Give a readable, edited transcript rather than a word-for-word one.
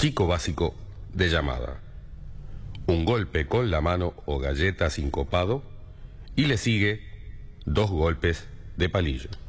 Chico básico de llamada. Un golpe con la mano o galleta sincopado y le sigue 2 golpes de palillo.